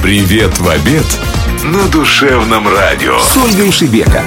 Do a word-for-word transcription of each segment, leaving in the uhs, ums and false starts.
Привет в обед на Душевном радио с Ольгой Шебека.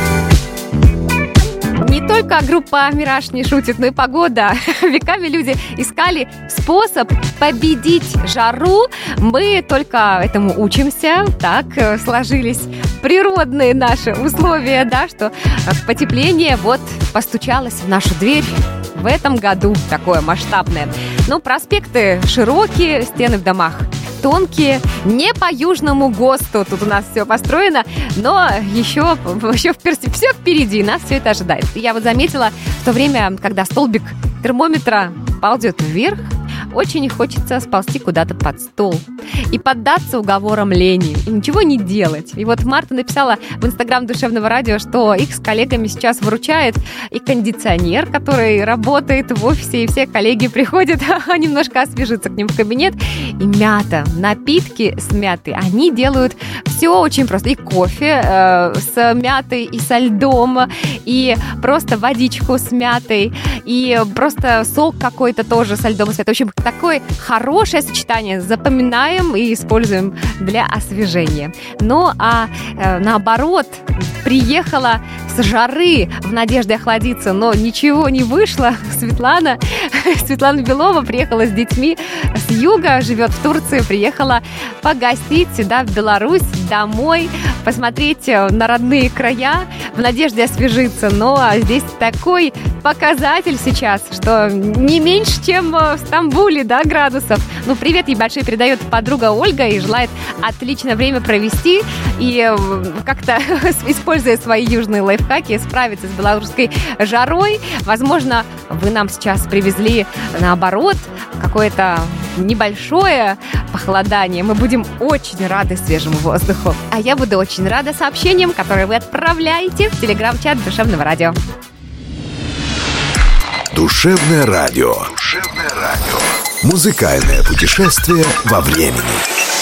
Не только группа «Мираж» не шутит, но и погода. Веками люди искали способ победить жару. Мы только этому учимся. Так сложились природные наши условия, да, что потепление вот постучалось в нашу дверь. В этом году такое масштабное. Но проспекты широкие, стены в домах тонкие, не по южному ГОСТу. Тут у нас все построено, но еще, еще впереди, все впереди, нас все это ожидает. Я вот заметила, в то время, когда столбик термометра ползет вверх, очень хочется сползти куда-то под стол и поддаться уговорам лени, и ничего не делать. И вот Марта написала в инстаграм Душевного радио, что их с коллегами сейчас выручает и кондиционер, который работает в офисе, и все коллеги приходят немножко освежиться к ним в кабинет. И мята, напитки с мятой, они делают все очень просто. И кофе э, с мятой, и со льдом, и просто водичку с мятой, и просто сок какой-то тоже со льдом и с мятой. В общем, такое хорошее сочетание. Запоминаем и используем для освежения. Ну, а э, наоборот, приехала с жары в надежде охладиться, но ничего не вышло. Светлана, Светлана Белова приехала с детьми с юга, живет в Турции, приехала погостить сюда, в Беларусь, домой, посмотреть на родные края, в надежде освежиться. Но здесь такой показатель сейчас, что не меньше, чем в Стамбуле, да, градусов. Ну, привет ей большой передает подруга Ольга и желает отличное время провести и как-то, используя свои южные лайфхаки, справиться с белорусской жарой. Возможно, вы нам сейчас привезли, наоборот, какое-то небольшое похолодание. Мы будем очень рады свежему воздуху. А я буду очень рада сообщениям, которые вы отправляете в телеграм-чат Душевного радио. Душевное радио. Душевное радио. Музыкальное путешествие во времени.